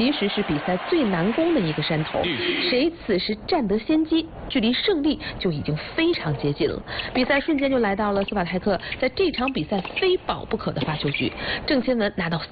其实是比赛最难攻的一个山头，谁此时占得先机，距离胜利就已经非常接近了。比赛瞬间就来到了斯瓦泰克在这场比赛非保不可的发球局，郑钦文拿到